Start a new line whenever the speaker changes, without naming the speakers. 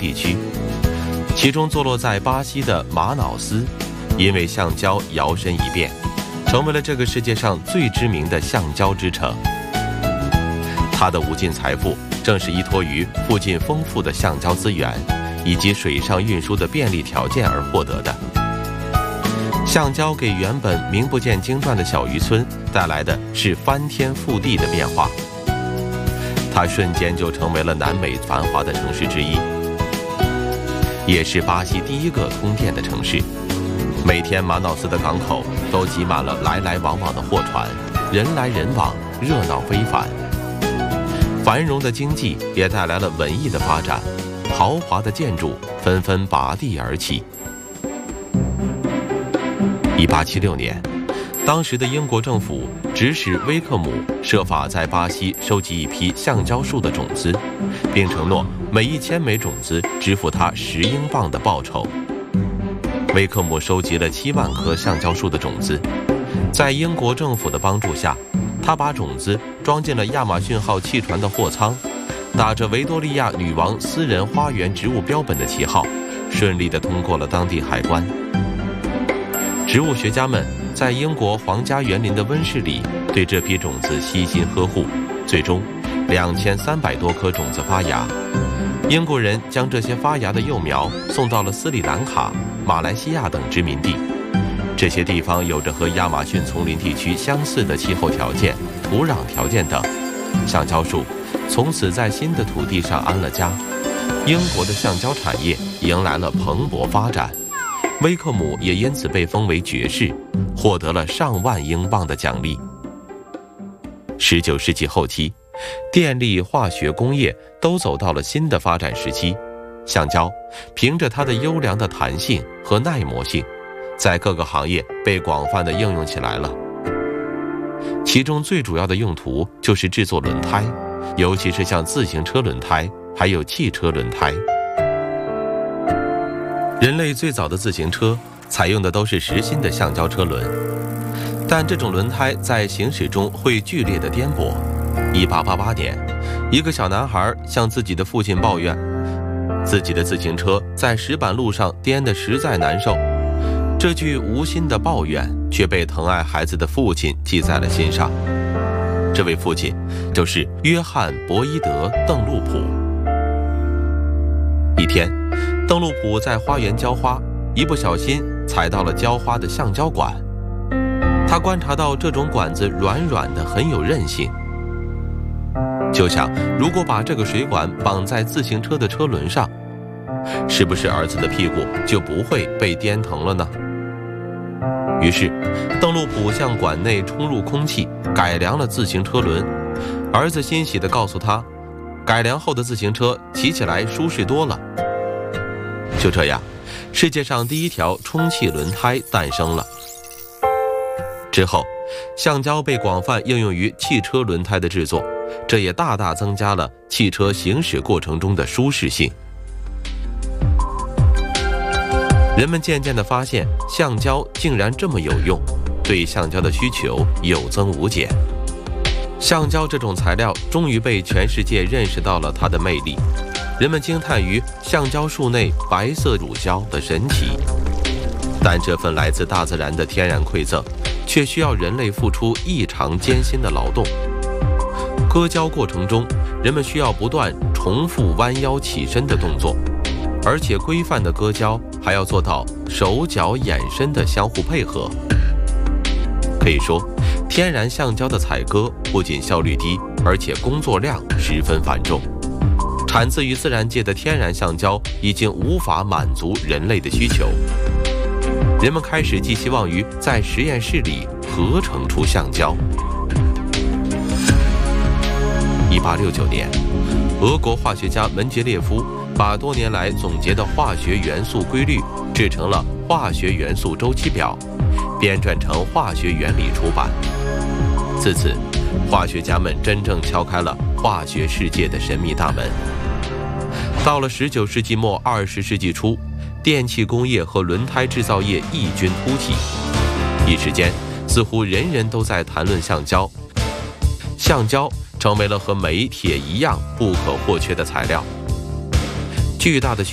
地区，其中坐落在巴西的马瑙斯，因为橡胶摇身一变，成为了这个世界上最知名的橡胶之城。它的无尽财富正是依托于附近丰富的橡胶资源以及水上运输的便利条件而获得的。橡胶给原本名不见经传的小渔村带来的是翻天覆地的变化，它瞬间就成为了南美繁华的城市之一，也是巴西第一个通电的城市。每天马瑙斯的港口都挤满了来来往往的货船，人来人往，热闹非凡。繁荣的经济也带来了文艺的发展，豪华的建筑纷纷拔地而起。1876年，当时的英国政府指使威克姆设法在巴西收集一批橡胶树的种子，并承诺每1000枚种子支付他10英镑的报酬。威克姆收集了7万棵橡胶树的种子，在英国政府的帮助下，他把种子装进了亚马逊号汽船的货舱，打着维多利亚女王私人花园植物标本的旗号，顺利地通过了当地海关。植物学家们在英国皇家园林的温室里对这批种子悉心呵护，最终2300多颗种子发芽。英国人将这些发芽的幼苗送到了斯里兰卡、马来西亚等殖民地，这些地方有着和亚马逊丛林地区相似的气候条件、土壤条件等，橡胶树从此在新的土地上安了家。英国的橡胶产业迎来了蓬勃发展，威克姆也因此被封为爵士，获得了上万英镑的奖励。19世纪后期，电力、化学、工业都走到了新的发展时期，橡胶凭着它的优良的弹性和耐磨性，在各个行业被广泛的应用起来了。其中最主要的用途就是制作轮胎，尤其是像自行车轮胎，还有汽车轮胎。人类最早的自行车采用的都是实心的橡胶车轮，但这种轮胎在行驶中会剧烈的颠簸。1888年，一个小男孩向自己的父亲抱怨，自己的自行车在石板路上颠得实在难受。这句无心的抱怨却被疼爱孩子的父亲记在了心上。这位父亲就是约翰·博伊德·邓禄普。一天，邓禄普在花园浇花，一不小心踩到了浇花的橡胶管。他观察到这种管子软软的，很有韧性，就想如果把这个水管绑在自行车的车轮上，是不是儿子的屁股就不会被颠疼了呢？于是邓禄普向管内充入空气，改良了自行车轮。儿子欣喜地告诉他，改良后的自行车骑起来舒适多了。就这样，世界上第一条充气轮胎诞生了。之后，橡胶被广泛应用于汽车轮胎的制作，这也大大增加了汽车行驶过程中的舒适性。人们渐渐地发现，橡胶竟然这么有用，对橡胶的需求有增无减。橡胶这种材料终于被全世界认识到了它的魅力，人们惊叹于橡胶树内白色乳胶的神奇。但这份来自大自然的天然馈赠，却需要人类付出异常艰辛的劳动。割胶过程中，人们需要不断重复弯腰起身的动作，而且规范的割胶还要做到手脚眼身的相互配合。可以说，天然橡胶的采割不仅效率低，而且工作量十分繁重。产自于自然界的天然橡胶已经无法满足人类的需求，人们开始寄希望于在实验室里合成出橡胶。1869年，俄国化学家门捷列夫把多年来总结的化学元素规律制成了《化学元素周期表》，编撰成《化学原理》出版。自此，化学家们真正敲开了化学世界的神秘大门。到了19世纪末20世纪初，电气工业和轮胎制造业异军突起，一时间似乎人人都在谈论橡胶。橡胶成为了和煤、铁一样不可或缺的材料。巨大的